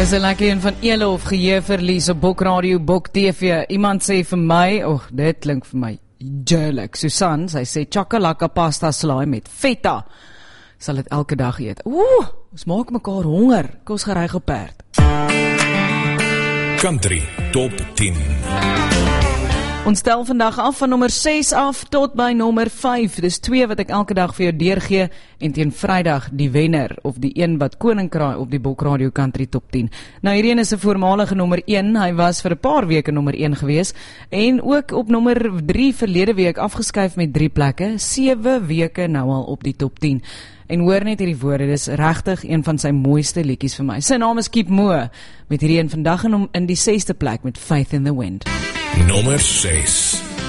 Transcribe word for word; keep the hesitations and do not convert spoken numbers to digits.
Is 'n lekker een van Elof Geheerverlies op Bokradio, Bok T V. Iemand sê vir my, oh, dit klink vir my heerlik. Susan, sy sê chakalaka pasta slaai met feta. Sal dit elke dag eet. Oeh, ons maak mekaar honger. Kos gereig op perd. Country Top tien. Ons stel vandag af van nommer ses af tot by nommer vyf. Dis twee wat ek elke dag vir jou deurgee en teen Vrydag die wenner of die een wat koning kraai op die Bokradio Country Top tien. Nou hierdie is 'n voormalige nommer een. Hy was vir 'n paar weke nommer een gewees en ook op nommer drie verlede week afgeskuif met drie plekke. sewe weke nou al op die Top tien. En hoor net hierdie woorde, dis regtig een van sy mooiste liedjies vir my. Sy naam is Keep Moe, met hierdie een vandag in, in die sesde plek met Faith in the Wind. Nommer ses.